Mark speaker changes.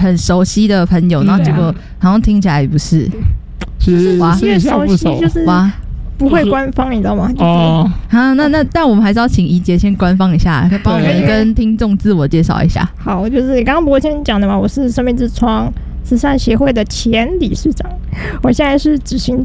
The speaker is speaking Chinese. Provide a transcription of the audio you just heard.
Speaker 1: 很熟悉的朋友，然后结果好像听起来不是，
Speaker 2: 是
Speaker 3: 越熟悉就是
Speaker 1: 哇。
Speaker 3: 不会官方，你知道吗？
Speaker 2: 哦，
Speaker 1: 好，那但我们还是要请怡杰先官方一下，帮我们跟听众自我介绍一下。
Speaker 3: 好，就是刚刚博谦讲的嘛，我是生命之窗慈善协会的前理事长，我现在是执行